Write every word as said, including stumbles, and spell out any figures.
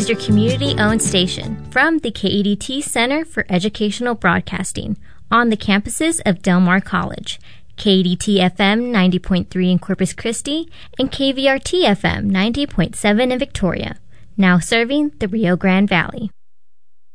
is your community-owned station from the K E D T Center for Educational Broadcasting on the campuses of Del Mar College, K E D T F M ninety point three in Corpus Christi, and K V R T F M ninety point seven in Victoria, now serving the Rio Grande Valley.